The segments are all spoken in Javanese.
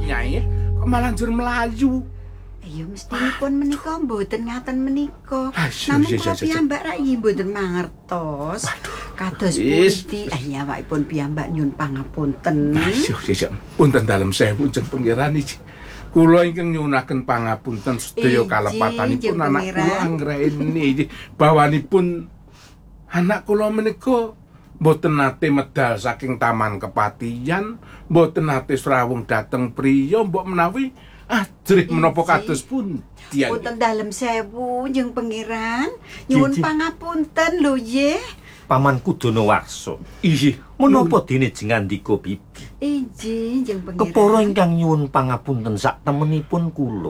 Nyai, kok malah njur melayu? Ya mestinipun menika mboten ngaten menika. Asyik, Namun asyik, kula asyik. piyambak rak inggih mboten mangertos. Kados pundi nyawakipun piyambak nyuwun pangapunten. Asyik. Punten dalem sewu jeneng pangeran iki. Kula ingkang nyuwunaken pangapunten sedaya kalepatanipun anak kula anggraini bawanipun anak kula menika mboten nate medal saking taman kepatihan, mboten nate srawung dhateng priya, mbok menawi ajrih menapa kados pundi. Punten dalem sewu njeng pangeran, nyuwun pangapunten lho nggih. Paman Kudonowarsa. Inggih, Menapa dene jengandika Bibi? Inggih njeng pangeran. Kepara ingkang nyuwun pangapunten sak temenipun kula.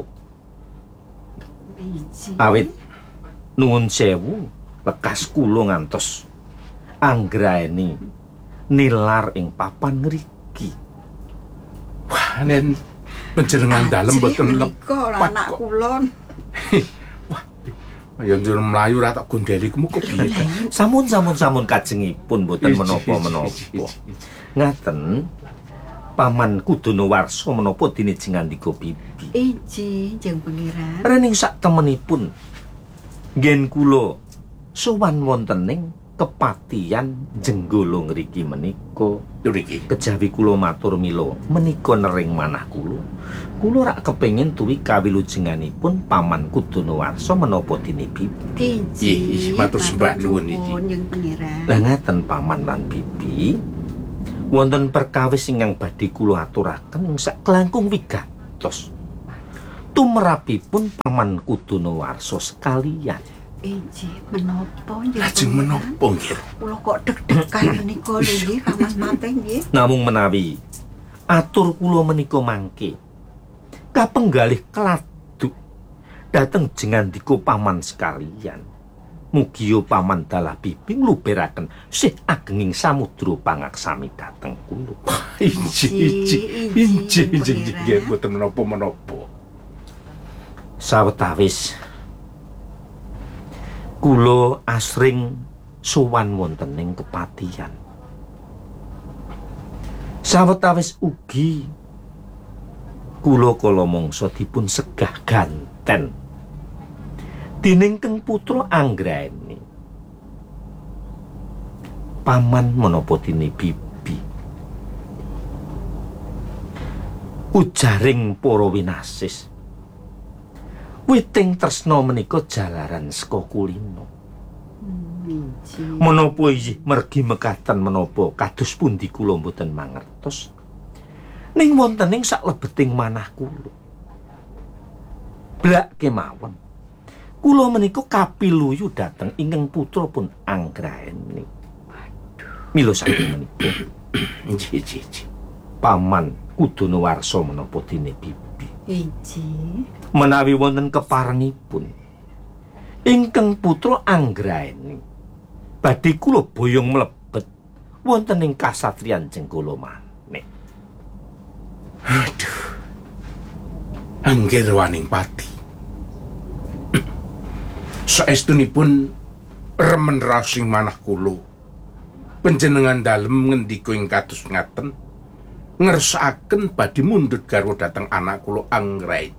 Inggih. Awit nuwun sewu lekas kula ngantos anggraeni nilar ing papan ngriki. Wah, nen panjenengan dalem mboten lepas anak kula. Wah, ya njur mlayu ra tak gondeli kemu kok piye? Sampun kajengipun mboten menapa-menapa. Ngaten Paman Kudonowarsa menapa dene jengandika Bibi? Inggih njeng pangeran. Rening sak temenipun ngen kula sowan wontening kepatihan Jenggala ngriki menika. Ngriki Kejawi kula matur mila menika nering manah kula. Kula rak kepengin tuwi kawilujenganipun Paman Kudonowarsa menapa dene Bibi. Inggih matur sembah nuwun iki. Njeng pangeran. Lah ngaten Paman lan Bibi. Wonten perkawis ingkang badhe kula aturaken sak kelangkung wigatos. Tumrapipun Paman Kudonowarsa sekalian. Inggih menapa njeng? Lajeng menapa nggih? Kula kok deg-degan menika lho nggih Kamas Mateng nggih. Namung menawi atur kula menika mangke kapenggalih keladuk dhateng jengandika paman sekalian. Mugia paman dalah Bibi ngluberaken sih agenging samudra pangaksami dhateng kula. Injih nggih boten menapa-menapa. Sawetawis kula asring sowan wontening kepatihan. Sawetawis ugi kula kala mangsa dipun segah ganten dening Keng Putra Anggraeni. Paman menapa dene Bibi? Ujaring para winasis. Witing tresna menika jalaran saka kulina. Menapa inggih mergi mekaten menapa kados pundi kula mboten mangertos. Ning wontening saklebeting manah kula. Blak kemawon. Kula menika kapiluyu dhateng ingkang putra pun Anggraeni. Mila saking menika. Injih. Paman Kudonowarsa menapa dene Bibi. Inggih. Menawi wonten keparengipun ingkang putra Anggraeni badhe kula boyong mlebet wonten ing kasatriyan Jenggala maneh. Aduh. Anggerwaning pati. Saestunipun remen rasing manah kula. Panjenengan dalem ngendika ing kados ngaten ngersakaken badhe mundhut garwa dhateng anak kula Anggraeni.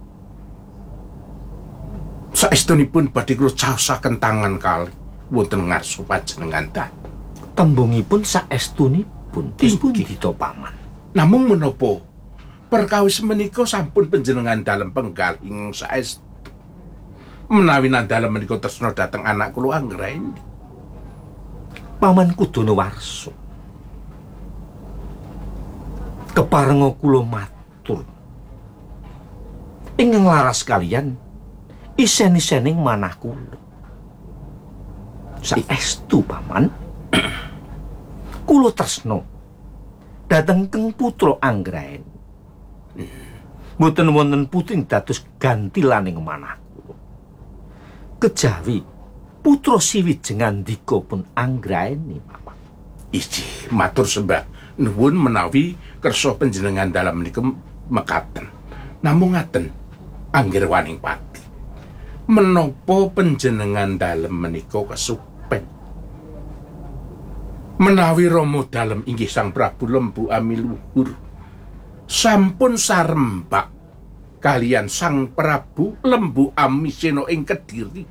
Saestunipun badhe kula caosaken tangan kalih wonten ngarsa panjenengan ta. Tembungipun saestunipun pundi to paman. Namung menapa perkawis menika sampun panjenengan dalem penggalih saestu menawi nandhalem menika tresna dhateng anak kula Anggraeni. Paman Kudonowarsa. Keparenga kula matur. Ingkang laras kalian isen-isening manah kula. Saestu paman. Kula tresna dhateng Keng Putra Anggraeni. Mboten wonten putring dados gantilaning manah kula. Kejawi putra siwijengandika pun Anggraeni paman. Iji matur sembah nuwun menawi kersa panjenengan dalem menika mekaten. Namung ngaten Anggerwaning pati. Menapa panjenengan dalem menika kesupen? Menawi Rama dalem inggih Sang Prabu Lembu Amiluhur sampun sarembak kalian Sang Prabu Lembu Amisena ing Kediri.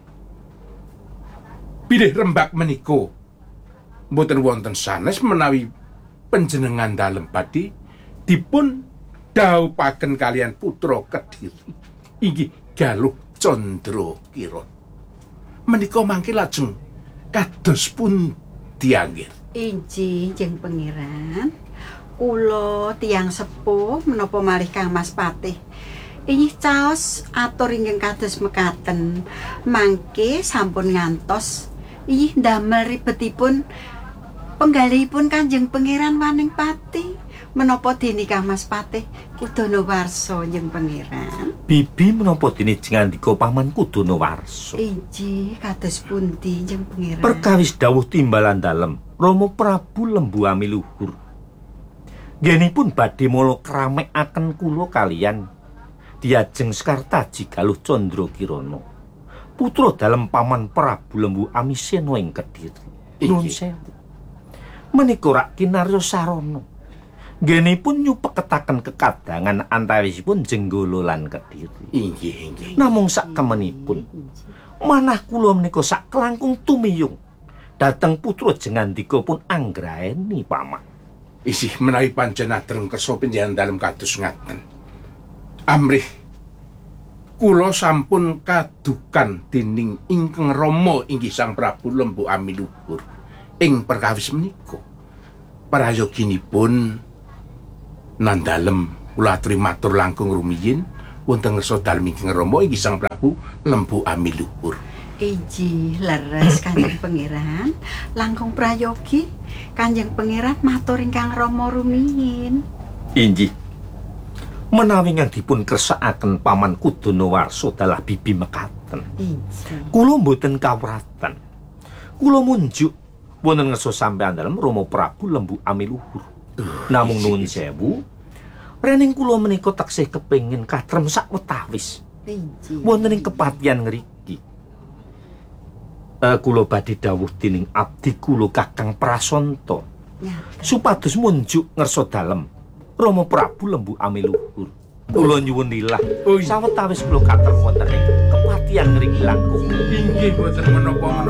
Bilih rembak menika mboten wonten sanes menawi panjenengan dalem badhe dipun dhaupaken kalian putra Kediri inggih Galuh Candrakira. Menika mangke lajeng kados pundi anggir? Inji jeng pangeran, kula tiyang sepuh menapa malih Kang Mas Patih. Inggih caos atur inggih kados mekaten. Mangke sampun ngantos inggih damel ribetipun penggalihipun Kanjeng Pangeran Waning Patih. Menapa dene Kang Mas Patih Kudonowarsa jeng pangeran? Bibi menapa dene jengandika Paman Kudonowarsa? Inji kados pundi jeng pangeran? Perkawis dawuh timbalan dalem Rama Prabu Lembu Amiluhur. Nggenipun badhe mula kramekaken kula kalian Diajeng Sekartaji Galuh Candrakirana, putra dalem Paman Prabu Lembu Amisena ing Kediri. Nuwun sewu. Menika rak kinarya sarana. Nggenipun nyupeketaken kekadangan antawisipun Jenggala lan Kediri. Inggih. Namung sakemenipun manah kula menika sak kelangkung tumiyung dhateng putra jengandika pun anggraeni Paman. Isih menawi panjenengan dereng kersa panjenengan dalem kados ngaten. Amrih kula sampun kadukan dening ingkang Rama inggih Sang Prabu Lembu Amiluhur ing perkawis menika. Prayoginipun nandalem kula aturi matur langkung rumiyin wonten ngersa dalem ingkang Rama inggih Sang Prabu Lembu Amiluhur. Iji leres Kanjeng Pangeran, langkung prayogi Kanjeng Pangeran matur ingkang Rama rumiyin. Inggih. Menawi ingkang dipun kersakaken Paman Kudonowarsa dalah bibi mekaten. Kula mboten kawratan. Kula munjuk wonten ngersa sampeyan dalem Rama Prabu Lembu Amiluhur. Namung nuwun sewu, rening kula menika taksih kepengin katrem sawetawis. Wonten ing kepatihan ngriki. Kula badhe dawuh dening abdi kula Kakang Prasanta. Supados munjuk ngersa dalem Rama Prabu Lembu Amiluhur. Kula nyuwun lilah sawetawis kula katrem wonten ing kepatihan ngriki langkung. Inggih boten menapa-menapa.